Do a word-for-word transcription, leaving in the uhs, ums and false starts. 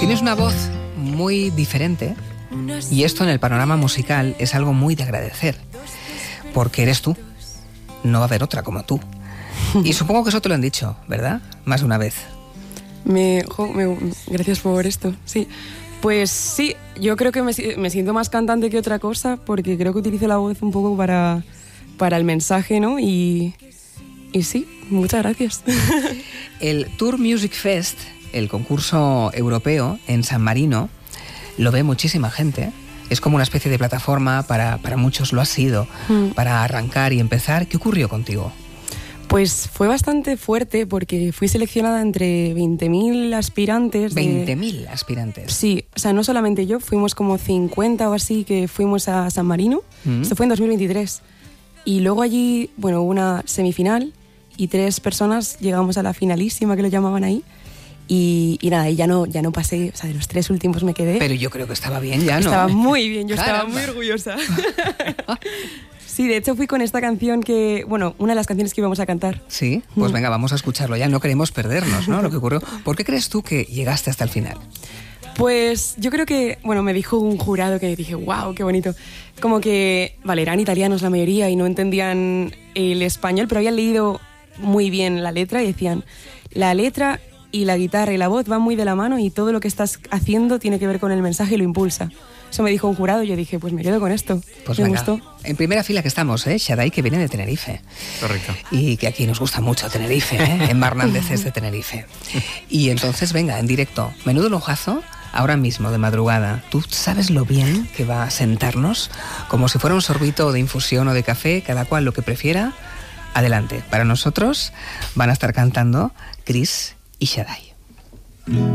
Tienes una voz muy diferente y esto en el panorama musical es algo muy de agradecer, porque eres tú, no va a haber otra como tú. Y supongo que eso te lo han dicho, ¿verdad? Más de una vez. Me, jo, me, gracias por esto, sí. Pues sí, yo creo que me, me siento más cantante que otra cosa, porque creo que utilizo la voz un poco para, para el mensaje, ¿no? Y, y sí, muchas gracias. El Tour Music Fest, el concurso europeo en San Marino, lo ve muchísima gente. Es como una especie de plataforma, para, para muchos lo ha sido, mm. para arrancar y empezar. ¿Qué ocurrió contigo? Pues fue bastante fuerte porque fui seleccionada entre veinte mil aspirantes. ¿veinte mil aspirantes? Sí, o sea, no solamente yo, fuimos como cincuenta o así que fuimos a San Marino. Mm. Esto fue en dos mil veintitrés. Y luego allí, bueno, hubo una semifinal y tres personas llegamos a la finalísima, que lo llamaban ahí. Y, y nada, y ya no, ya no pasé, o sea, de los tres últimos me quedé. Pero yo creo que estaba bien ya, ¿no? Estaba muy bien, yo Caramba. Estaba muy orgullosa. Sí, de hecho fui con esta canción que, bueno, una de las canciones que íbamos a cantar. Sí, pues venga, vamos a escucharlo ya, no queremos perdernos, ¿no? Lo que ocurrió. ¿Por qué crees tú que llegaste hasta el final? Pues yo creo que, bueno, me dijo un jurado que dije, wow, qué bonito. Como que, vale, eran italianos la mayoría y no entendían el español, pero habían leído muy bien la letra y decían, la letra y la guitarra y la voz van muy de la mano y todo lo que estás haciendo tiene que ver con el mensaje y lo impulsa. Eso me dijo un jurado y yo dije, pues me quedo con esto. Pues me venga. gustó. En primera fila que estamos, ¿eh? Shadai, que viene de Tenerife. Correcto. Y que aquí nos gusta mucho Tenerife, ¿eh? En Hernández es de Tenerife. Y entonces, venga, en directo. Menudo lujazo, ahora mismo, de madrugada. ¿Tú sabes lo bien que va a sentarnos? Como si fuera un sorbito de infusión o de café, cada cual lo que prefiera. Adelante. Para nosotros van a estar cantando Chris y Shadai.